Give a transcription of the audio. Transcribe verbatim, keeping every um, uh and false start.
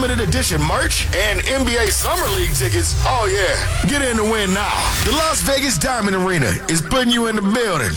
limited edition merch, and N B A Summer League tickets. Oh, yeah. Get in to win now. The Las Vegas Diamond Arena is putting you in the building.